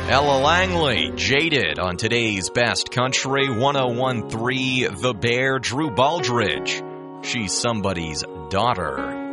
Ella Langley, Jaded on today's Best Country 101.3 The Bear. Drew Baldridge, She's Somebody's Daughter.